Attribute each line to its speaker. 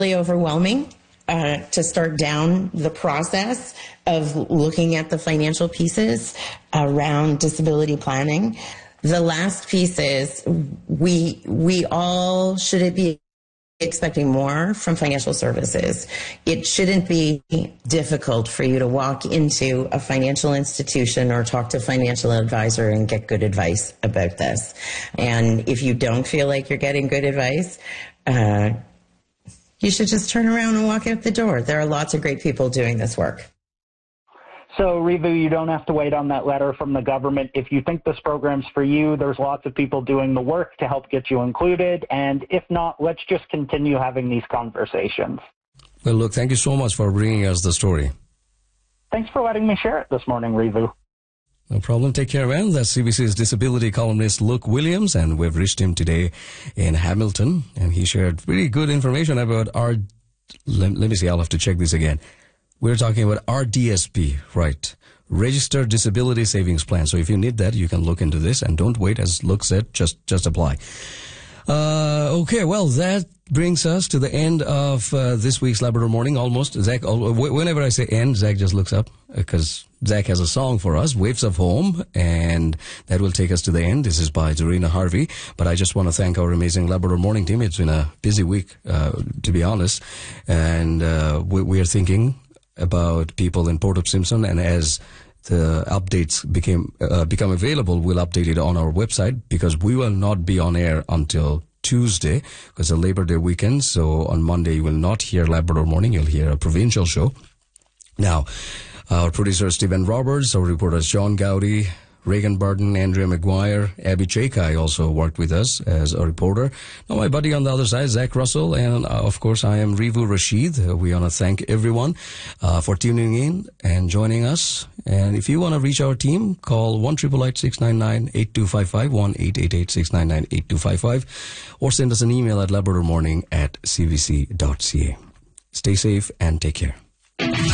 Speaker 1: overwhelming to start down the process of looking at the financial pieces around disability planning. The last piece is we all should be expecting more from financial services. It shouldn't be difficult for you to walk into a financial institution or talk to a financial advisor and get good advice about this. And if you don't feel like you're getting good advice, you should just turn around and walk out the door. There are lots of great people doing this work.
Speaker 2: So, Rivu, you don't have to wait on that letter from the government. If you think this program's for you, there's lots of people doing the work to help get you included. And if not, let's just continue having these conversations.
Speaker 3: Well, look, thank you so much for bringing us the story.
Speaker 2: Thanks for letting me share it this morning, Rivu.
Speaker 3: No problem. Take care, man. That's CBC's disability columnist, Luke Williams, and we've reached him today in Hamilton, and he shared really good information about our... Let me see, I'll have to check this again. We're talking about RDSP, right? Registered Disability Savings Plan. So if you need that, you can look into this, and don't wait, as Luke said, just apply. Okay, well, that brings us to the end of this week's Labrador Morning, almost. Zach, whenever I say end, Zach just looks up, because Zach has a song for us, Waves of Home, and that will take us to the end. This is by Dorina Harvey, but I just want to thank our amazing Labrador Morning team. It's been a busy week, to be honest, and we are thinking about people in Port of Simpson, and as the updates become available, we'll update it on our website, because we will not be on air until Tuesday, because the Labor Day weekend. So on Monday, you will not hear Labrador Morning. You'll hear a provincial show. Now, our producer, Stephen Roberts, our reporters, John Gowdy, Reagan Barton, Andrea McGuire, Abby Chakai also worked with us as a reporter. Now, my buddy on the other side, Zach Russell, and of course, I am Rivu Rashid. We want to thank everyone for tuning in and joining us. And if you want to reach our team, call 1-888-699-8255, 1-888-699-8255, or send us an email at labradormorning@cbc.ca. Stay safe and take care.